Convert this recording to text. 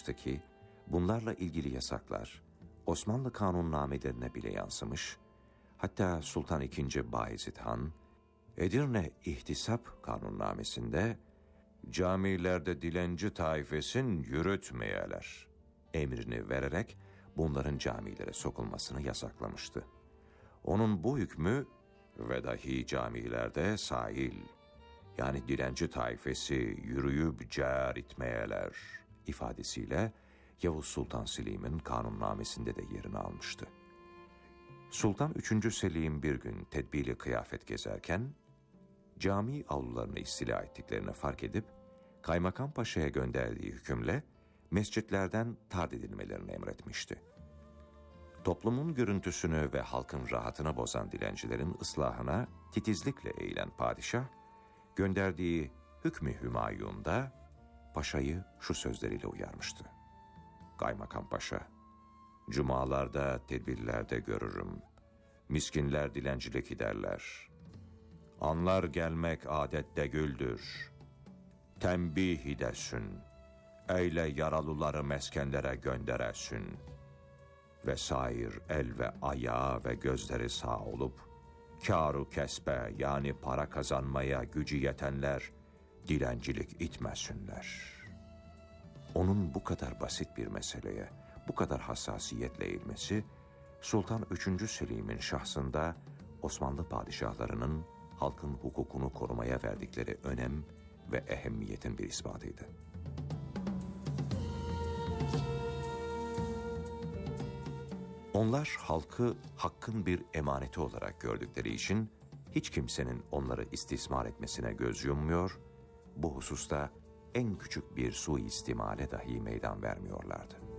kalmıştı ki, bunlarla ilgili yasaklar Osmanlı kanunnamelerine bile yansımış, hatta Sultan II. Bayezid Han, Edirne İhtisap Kanunnamesinde, camilerde dilenci taifesin yürütmeyeler emrini vererek bunların camilere sokulmasını yasaklamıştı. Onun bu hükmü ve dahi camilerde sahil, yani dilenci taifesi yürüyüp cer itmeyeler ifadesiyle Yavuz Sultan Selim'in kanunnamesinde de yerini almıştı. Sultan 3. Selim bir gün tedbirli kıyafet gezerken, cami avlularını istila ettiklerini fark edip, Kaymakam Paşa'ya gönderdiği hükümle mescitlerden tard edilmelerini emretmişti. Toplumun görüntüsünü ve halkın rahatını bozan dilencilerin ıslahına titizlikle eğilen padişah, gönderdiği Hükmü Hümayun'da paşayı şu sözleriyle uyarmıştı. Kaymakam Paşa, cumalarda, tedbirlerde görürüm. Miskinler dilencilik ederler. Anlar gelmek adette güldür. Tembih idesin. Eyle yaralıları meskenlere gönderesin. Vesair el ve ayağı ve gözleri sağ olup, kâru kesbe yani para kazanmaya gücü yetenler dilencilik itmesinler. Onun bu kadar basit bir meseleye, bu kadar hassasiyetle eğilmesi, Sultan 3. Selim'in şahsında Osmanlı padişahlarının halkın hukukunu korumaya verdikleri önem ve ehemmiyetin bir ispatıydı. Onlar halkı hakkın bir emaneti olarak gördükleri için hiç kimsenin onları istismar etmesine göz yummuyor, bu hususta en küçük bir suistimale dahi meydan vermiyorlardı.